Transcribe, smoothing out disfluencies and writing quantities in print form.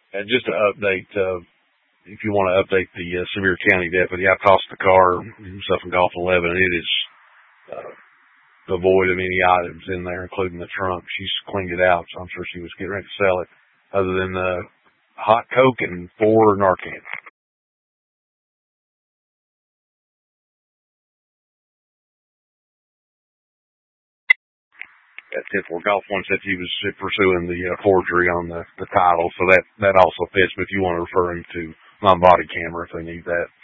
And just to update, if you want to update the Sevier County deputy, I tossed the car himself in Golf 11. It is devoid of any items in there, including the trunk. She's cleaned it out, so I'm sure she was getting ready to sell it, other than hot Coke and 4 Narcan. At 10-4 Golf 1 said he was pursuing the forgery on the title, so that also fits. But if you want to refer him to my body camera, if they need that.